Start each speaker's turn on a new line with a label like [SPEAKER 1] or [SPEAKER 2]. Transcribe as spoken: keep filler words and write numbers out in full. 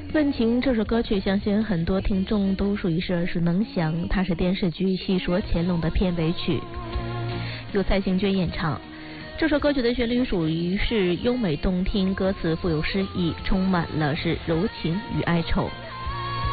[SPEAKER 1] 问情这首歌曲，相信很多听众都属于是耳熟能详，它是电视剧《戏说乾隆》的片尾曲，由蔡幸娟演唱。这首歌曲的旋律属于是优美动听，歌词富有诗意，充满了是柔情与哀愁。